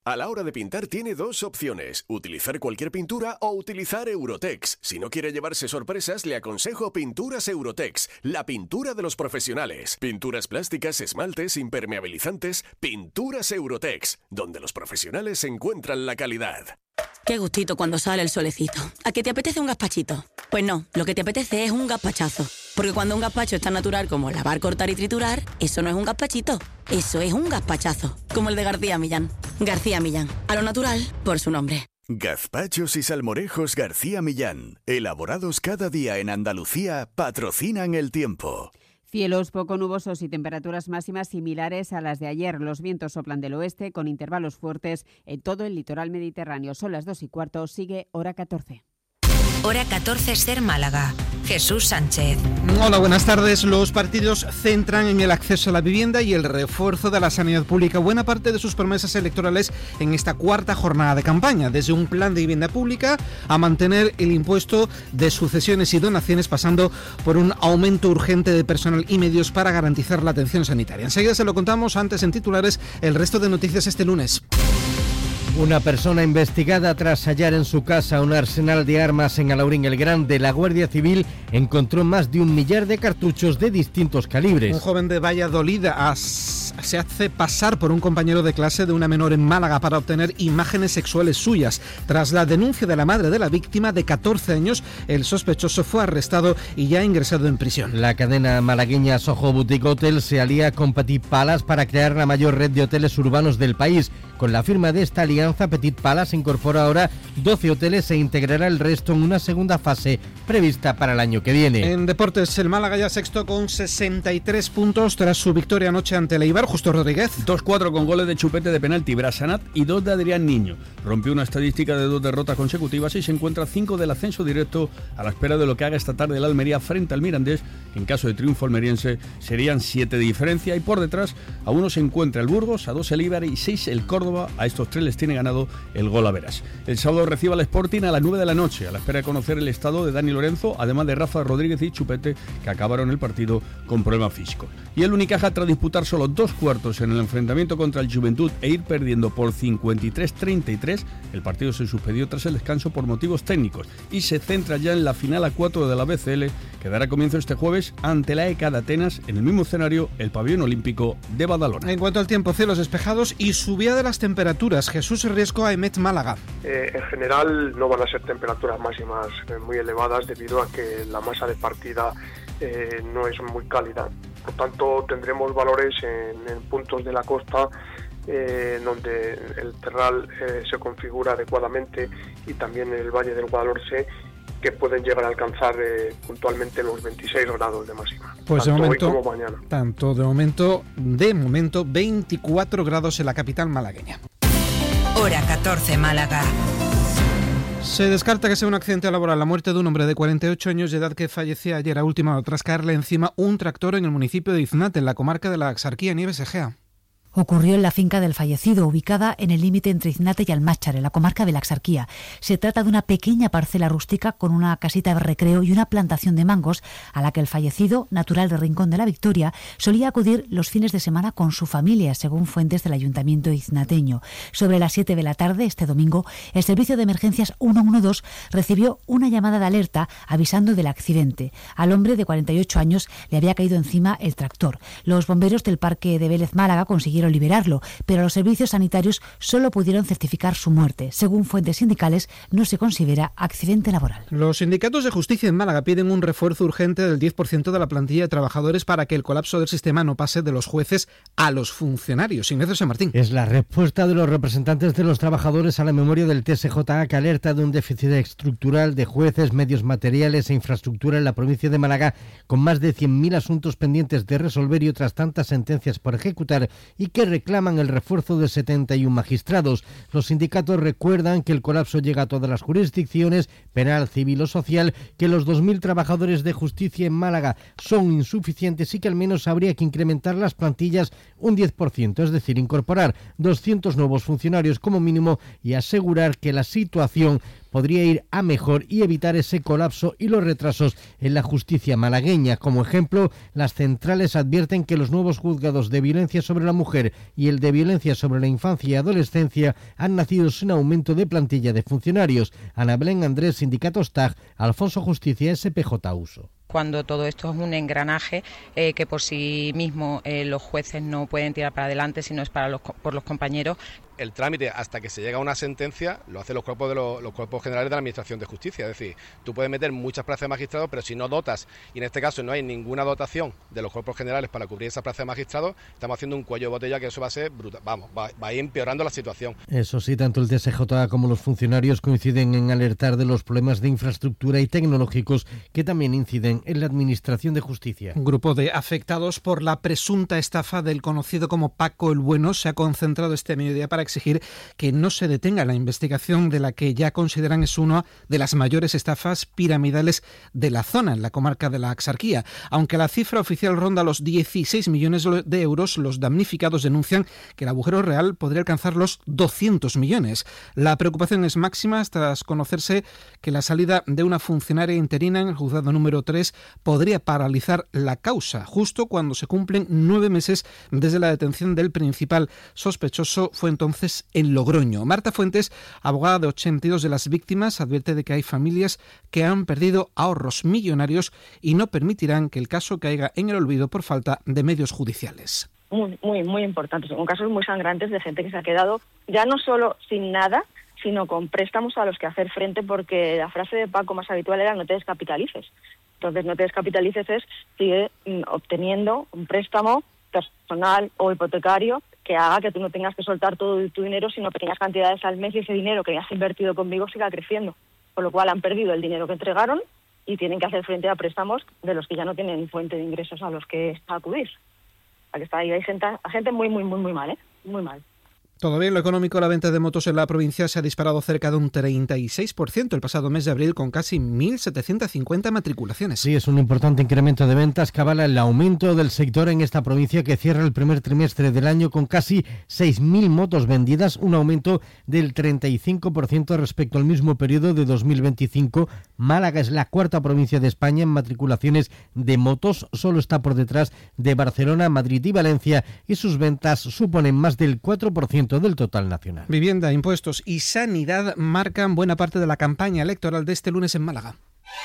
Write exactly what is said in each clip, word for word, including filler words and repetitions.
A la hora de pintar tiene dos opciones, utilizar cualquier pintura o utilizar Eurotex. Si no quiere llevarse sorpresas, le aconsejo Pinturas Eurotex, la pintura de los profesionales. Pinturas plásticas, esmaltes, impermeabilizantes, Pinturas Eurotex, donde los profesionales encuentran la calidad. Qué gustito cuando sale el solecito. ¿A qué te apetece un gazpachito? Pues no, lo que te apetece es un gazpachazo. Porque cuando un gazpacho es tan natural como lavar, cortar y triturar, eso no es un gazpachito, eso es un gazpachazo. Como el de García Millán. García Millán, a lo natural, por su nombre. Gazpachos y salmorejos García Millán, elaborados cada día en Andalucía, patrocinan el tiempo. Cielos poco nubosos y temperaturas máximas similares a las de ayer. Los vientos soplan del oeste con intervalos fuertes en todo el litoral mediterráneo. Son las dos y cuarto, sigue Hora catorce. Hora catorce, Ser Málaga. Jesús Sánchez. Hola, buenas tardes. Los partidos centran en el acceso a la vivienda y el refuerzo de la sanidad pública buena parte de sus promesas electorales en esta cuarta jornada de campaña, desde un plan de vivienda pública a mantener el impuesto de sucesiones y donaciones, pasando por un aumento urgente de personal y medios para garantizar la atención sanitaria. Enseguida se lo contamos, antes en titulares, el resto de noticias este lunes. Una persona investigada tras hallar en su casa un arsenal de armas en Alhaurín el Grande. La Guardia Civil encontró más de un millar de cartuchos de distintos calibres. Un joven de Valladolid as, se hace pasar por un compañero de clase de una menor en Málaga para obtener imágenes sexuales suyas. Tras la denuncia de la madre de la víctima de catorce años, el sospechoso fue arrestado y ya ingresado en prisión. La cadena malagueña Soho Boutique Hotel se alía con Petit Palace para crear la mayor red de hoteles urbanos del país. Con la firma de esta alianza, Petit Palace incorpora ahora doce hoteles e integrará el resto en una segunda fase prevista para el año que viene. En deportes, el Málaga ya sexto con sesenta y tres puntos tras su victoria anoche ante el Eibar. Justo Rodríguez. dos cuatro con goles de Chupete de penalti, Brasanat y dos de Adrián Niño. Rompió una estadística de dos derrotas consecutivas y se encuentra cinco del ascenso directo a la espera de lo que haga esta tarde el Almería frente al Mirandés. En caso de triunfo almeriense serían siete de diferencia y por detrás a uno se encuentra el Burgos, a dos el Eibar y seis el Córdoba. A estos tres les tiene ganado el gol a veras. El sábado recibe al Sporting a las nueve de la noche, a la espera de conocer el estado de Dani Lorenzo, además de Rafa Rodríguez y Chupete, que acabaron el partido con problemas físicos. Y el Unicaja, tras disputar solo dos cuartos en el enfrentamiento contra el Juventud e ir perdiendo por cincuenta y tres a treinta y tres, el partido se suspendió tras el descanso por motivos técnicos y se centra ya en la final a cuatro de la B C L, que dará comienzo este jueves ante la E C A de Atenas, en el mismo escenario, el pabellón olímpico de Badalona. En cuanto al tiempo, cielos despejados y subida de las temperaturas. Jesús Riesco, Aemet Málaga. Eh, en general no van a ser temperaturas máximas eh, muy elevadas debido a que la masa de partida eh, no es muy cálida. Por tanto, tendremos valores en, en puntos de la costa eh, donde el terral eh, se configura adecuadamente y también en el valle del Guadalhorce, que pueden llegar a alcanzar eh, puntualmente los veintiséis grados de máxima. Pues tanto de momento, hoy como mañana. Tanto de momento, de momento, veinticuatro grados en la capital malagueña. Hora catorce, Málaga. Se descarta que sea un accidente laboral la muerte de un hombre de cuarenta y ocho años de edad que fallecía ayer a última hora tras caerle encima un tractor en el municipio de Iznate, en la comarca de la Axarquía, Nieves Egea. Ocurrió en la finca del fallecido, ubicada en el límite entre Iznate y Almáchar, en la comarca de la Axarquía. Se trata de una pequeña parcela rústica con una casita de recreo y una plantación de mangos a la que el fallecido, natural de Rincón de la Victoria, solía acudir los fines de semana con su familia, según fuentes del ayuntamiento iznateño. Sobre las siete de la tarde, este domingo, el servicio de emergencias ciento doce recibió una llamada de alerta avisando del accidente. Al hombre de cuarenta y ocho años le había caído encima el tractor. Los bomberos del Parque de Vélez Málaga consiguieron liberarlo, pero los servicios sanitarios solo pudieron certificar su muerte. Según fuentes sindicales, no se considera accidente laboral. Los sindicatos de justicia en Málaga piden un refuerzo urgente del diez por ciento de la plantilla de trabajadores para que el colapso del sistema no pase de los jueces a los funcionarios. Ignacio San Martín. Es la respuesta de los representantes de los trabajadores a la memoria del T S J A, que alerta de un déficit estructural de jueces, medios materiales e infraestructura en la provincia de Málaga, con más de cien mil asuntos pendientes de resolver y otras tantas sentencias por ejecutar, y que reclaman el refuerzo de setenta y uno magistrados. Los sindicatos recuerdan que el colapso llega a todas las jurisdicciones, penal, civil o social, que los dos mil trabajadores de justicia en Málaga son insuficientes y que al menos habría que incrementar las plantillas un diez por ciento, es decir, incorporar doscientos nuevos funcionarios como mínimo y asegurar que la situación podría ir a mejor y evitar ese colapso y los retrasos en la justicia malagueña. Como ejemplo, las centrales advierten que los nuevos juzgados de violencia sobre la mujer y el de violencia sobre la infancia y adolescencia han nacido sin aumento de plantilla de funcionarios. Ana Belén Andrés, Sindicatos T A G, Alfonso Justicia, S P J Uso. Cuando todo esto es un engranaje eh, que por sí mismo eh, los jueces no pueden tirar para adelante, sino es para los, por los compañeros. El trámite hasta que se llega a una sentencia lo hacen los cuerpos de los, los cuerpos generales de la Administración de Justicia. Es decir, tú puedes meter muchas plazas de magistrados, pero si no dotas, y en este caso no hay ninguna dotación de los cuerpos generales para cubrir esas plazas de magistrados, estamos haciendo un cuello de botella que eso va a ser brutal. Vamos, va, va a ir empeorando la situación. Eso sí, tanto el T S J A como los funcionarios coinciden en alertar de los problemas de infraestructura y tecnológicos que también inciden en la Administración de Justicia. Un grupo de afectados por la presunta estafa del conocido como Paco el Bueno se ha concentrado este mediodía para exigir que no se detenga la investigación de la que ya consideran es una de las mayores estafas piramidales de la zona, en la comarca de la Axarquía. Aunque la cifra oficial ronda los dieciséis millones de euros, los damnificados denuncian que el agujero real podría alcanzar los doscientos millones. La preocupación es máxima tras conocerse que la salida de una funcionaria interina en el juzgado número tres podría paralizar la causa, justo cuando se cumplen nueve meses desde la detención del principal sospechoso. Fue entonces en Logroño. Marta Fuentes, abogada de ochenta y dos de las víctimas, advierte de que hay familias que han perdido ahorros millonarios y no permitirán que el caso caiga en el olvido por falta de medios judiciales. Muy, muy, muy importantes. Son casos muy sangrantes de gente que se ha quedado ya no solo sin nada, sino con préstamos a los que hacer frente, porque la frase de Paco más habitual era no te descapitalices. Entonces, no te descapitalices es sigue obteniendo un préstamo personal o hipotecario que haga que tú no tengas que soltar todo tu dinero, sino pequeñas cantidades al mes, y ese dinero que has invertido conmigo siga creciendo. Con lo cual han perdido el dinero que entregaron y tienen que hacer frente a préstamos de los que ya no tienen fuente de ingresos a los que acudir. Aquí está ahí, hay gente, gente muy, muy, muy, muy mal, ¿eh? Muy mal. Todavía en lo económico, la venta de motos en la provincia se ha disparado cerca de un treinta y seis por ciento el pasado mes de abril, con casi mil setecientas cincuenta matriculaciones. Sí, es un importante incremento de ventas que avala el aumento del sector en esta provincia, que cierra el primer trimestre del año con casi seis mil motos vendidas, un aumento del treinta y cinco por ciento respecto al mismo periodo de dos mil veinticinco. Málaga es la cuarta provincia de España en matriculaciones de motos, solo está por detrás de Barcelona, Madrid y Valencia, y sus ventas suponen más del cuatro por ciento del total nacional. Vivienda, impuestos y sanidad marcan buena parte de la campaña electoral de este lunes en Málaga.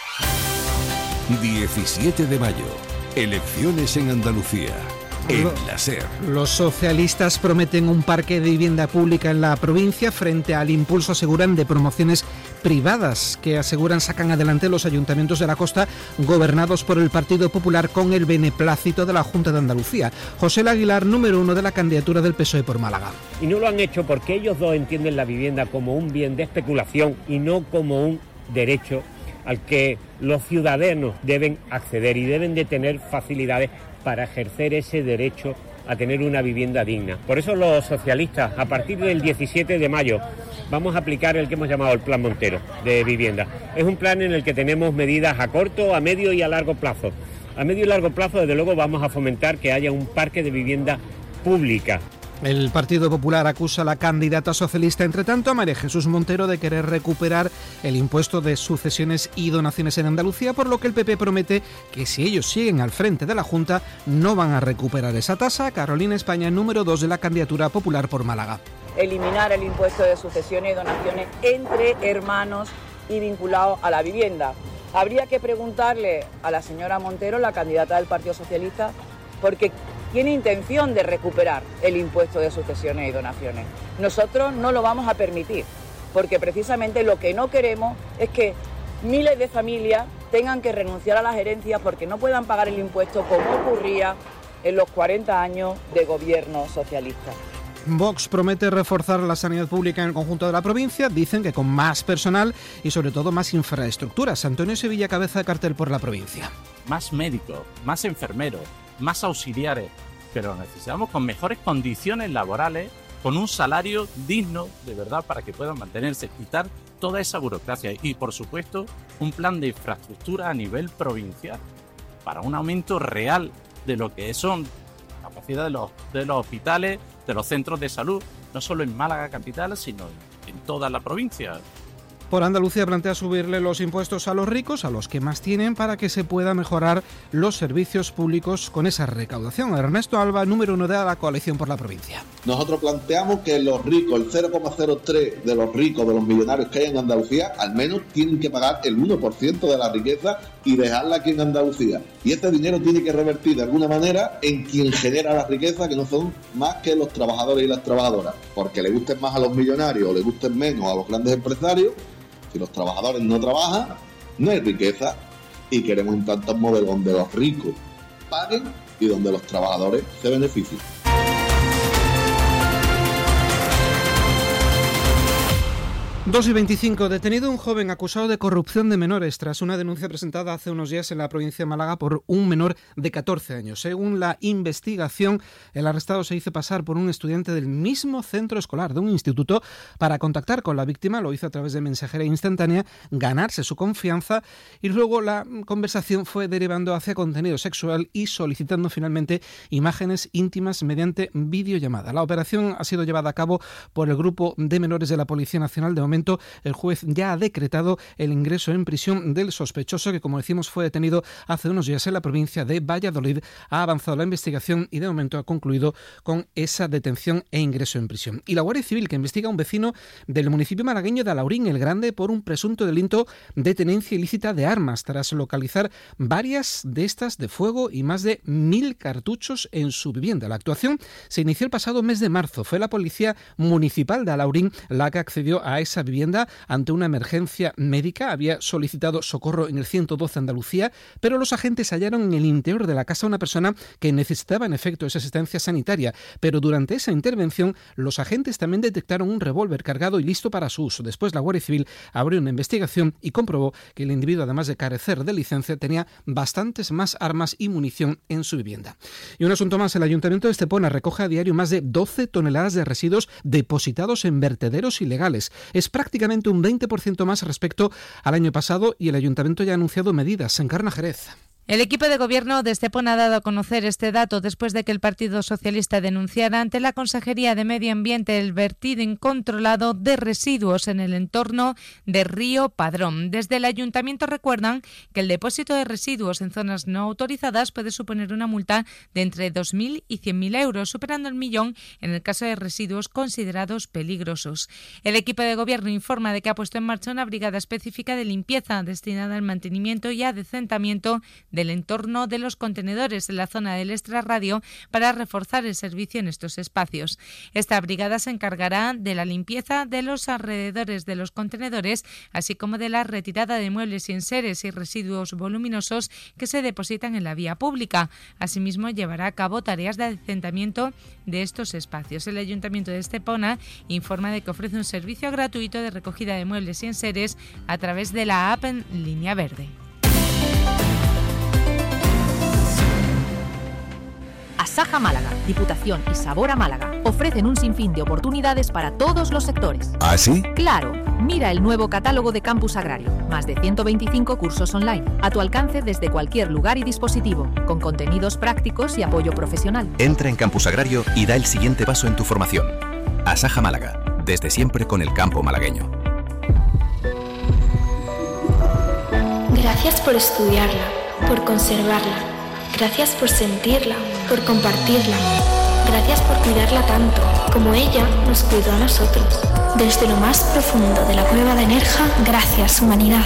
diecisiete de mayo, elecciones en Andalucía. En la SER. Los socialistas prometen un parque de vivienda pública en la provincia frente al impulso, aseguran, de promociones privadas que aseguran sacan adelante los ayuntamientos de la costa gobernados por el Partido Popular con el beneplácito de la Junta de Andalucía. José Aguilar, número uno de la candidatura del P S O E por Málaga. Y no lo han hecho porque ellos dos entienden la vivienda como un bien de especulación y no como un derecho al que los ciudadanos deben acceder y deben de tener facilidades para ejercer ese derecho a tener una vivienda digna. Por eso los socialistas, a partir del diecisiete de mayo, vamos a aplicar el que hemos llamado el Plan Montero de vivienda. Es un plan en el que tenemos medidas a corto, a medio y a largo plazo. A medio y largo plazo, desde luego, vamos a fomentar que haya un parque de vivienda pública. El Partido Popular acusa a la candidata socialista, entre tanto, a María Jesús Montero, de querer recuperar el impuesto de sucesiones y donaciones en Andalucía, por lo que el P P promete que si ellos siguen al frente de la Junta no van a recuperar esa tasa. Carolina España, número dos de la candidatura popular por Málaga. Eliminar el impuesto de sucesiones y donaciones entre hermanos y vinculado a la vivienda. Habría que preguntarle a la señora Montero, la candidata del Partido Socialista, porque tiene intención de recuperar el impuesto de sucesiones y donaciones. Nosotros no lo vamos a permitir, porque precisamente lo que no queremos es que miles de familias tengan que renunciar a las herencias porque no puedan pagar el impuesto, como ocurría en los cuarenta años de gobierno socialista. Vox promete reforzar la sanidad pública en el conjunto de la provincia. Dicen que con más personal y sobre todo más infraestructuras. Antonio Sevilla, cabeza de cartel por la provincia. Más médicos, más enfermeros, más auxiliares, pero necesitamos con mejores condiciones laborales, con un salario digno de verdad para que puedan mantenerse, quitar toda esa burocracia y, por supuesto, un plan de infraestructura a nivel provincial para un aumento real de lo que son la capacidad de los, de los hospitales, de los centros de salud, no solo en Málaga capital, sino en toda la provincia. por Andalucía plantea subirle los impuestos a los ricos, a los que más tienen, para que se pueda mejorar los servicios públicos con esa recaudación. Ernesto Alba, número uno de la coalición por la provincia. Nosotros planteamos que los ricos, el cero coma cero tres de los ricos, de los millonarios que hay en Andalucía, al menos tienen que pagar el uno por ciento de la riqueza y dejarla aquí en Andalucía. Y este dinero tiene que revertir de alguna manera en quien genera la riqueza, que no son más que los trabajadores y las trabajadoras. Porque le gusten más a los millonarios o le gusten menos a los grandes empresarios, si los trabajadores no trabajan, no hay riqueza. Y queremos implantar un modelo donde los ricos paguen y donde los trabajadores se beneficien. dos y veinticinco. Detenido un joven acusado de corrupción de menores tras una denuncia presentada hace unos días en la provincia de Málaga por un menor de catorce años. Según la investigación, el arrestado se hizo pasar por un estudiante del mismo centro escolar, de un instituto, para contactar con la víctima. Lo hizo a través de mensajería instantánea, ganarse su confianza, y luego la conversación fue derivando hacia contenido sexual y solicitando finalmente imágenes íntimas mediante videollamada. La operación ha sido llevada a cabo por el grupo de menores de la Policía Nacional. De momento, el juez ya ha decretado el ingreso en prisión del sospechoso, que, como decimos, fue detenido hace unos días en la provincia de Valladolid. Ha avanzado la investigación y de momento ha concluido con esa detención e ingreso en prisión. Y la Guardia Civil, que investiga a un vecino del municipio malagueño de Alaurín el Grande por un presunto delito de tenencia ilícita de armas, tras localizar varias de estas de fuego y más de mil cartuchos en su vivienda. La actuación se inició el pasado mes de marzo. Fue la Policía Municipal de Alaurín la que accedió a esa vivienda ante una emergencia médica. Había solicitado socorro en el ciento doce Andalucía, pero los agentes hallaron en el interior de la casa una persona que necesitaba en efecto esa asistencia sanitaria. Pero durante esa intervención, los agentes también detectaron un revólver cargado y listo para su uso. Después, la Guardia Civil abrió una investigación y comprobó que el individuo, además de carecer de licencia, tenía bastantes más armas y munición en su vivienda. Y un asunto más: el Ayuntamiento de Estepona recoge a diario más de doce toneladas de residuos depositados en vertederos ilegales. Es prácticamente un veinte por ciento más respecto al año pasado, y el Ayuntamiento ya ha anunciado medidas. Encarna Jerez. El equipo de gobierno de Estepona ha dado a conocer este dato después de que el Partido Socialista denunciara ante la Consejería de Medio Ambiente el vertido incontrolado de residuos en el entorno de Río Padrón. Desde el Ayuntamiento recuerdan que el depósito de residuos en zonas no autorizadas puede suponer una multa de entre dos mil y cien mil euros, superando el millón en el caso de residuos considerados peligrosos. El equipo de gobierno informa de que ha puesto en marcha una brigada específica de limpieza destinada al mantenimiento y adecentamiento de del entorno de los contenedores en la zona del extrarradio para reforzar el servicio en estos espacios. Esta brigada se encargará de la limpieza de los alrededores de los contenedores, así como de la retirada de muebles y enseres y residuos voluminosos que se depositan en la vía pública. Asimismo, llevará a cabo tareas de adecentamiento de estos espacios. El Ayuntamiento de Estepona informa de que ofrece un servicio gratuito de recogida de muebles y enseres a través de la app en Línea Verde. Asaja Málaga, Diputación y Sabor a Málaga ofrecen un sinfín de oportunidades para todos los sectores. ¿Ah, sí? Claro, mira el nuevo catálogo de Campus Agrario. Más de ciento veinticinco cursos online, a tu alcance desde cualquier lugar y dispositivo, con contenidos prácticos y apoyo profesional. Entra en Campus Agrario y da el siguiente paso en tu formación. Asaja Málaga, desde siempre con el campo malagueño. Gracias por estudiarla, por conservarla. Gracias por sentirla, por compartirla. Gracias por cuidarla tanto, como ella nos cuidó a nosotros. Desde lo más profundo de la cueva de Nerja, gracias, humanidad.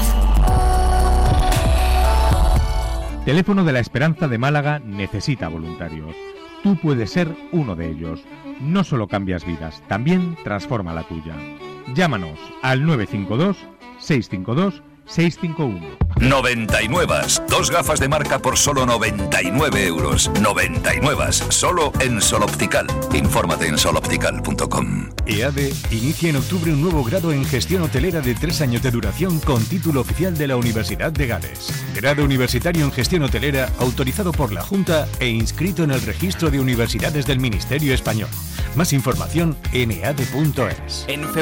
Teléfono de la Esperanza de Málaga necesita voluntarios. Tú puedes ser uno de ellos. No solo cambias vidas, también transforma la tuya. Llámanos al nueve cinco dos, seis cinco dos, seis cinco uno. noventa y nueve. Dos gafas de marca por solo noventa y nueve euros. noventa y nueve. Solo en Sol Optical. Infórmate en sol optical punto com. EADE inicia en octubre un nuevo grado en gestión hotelera de tres años de duración con título oficial de la Universidad de Gales. Grado universitario en gestión hotelera autorizado por la Junta e inscrito en el registro de universidades del Ministerio Español. Más información en eade punto es. En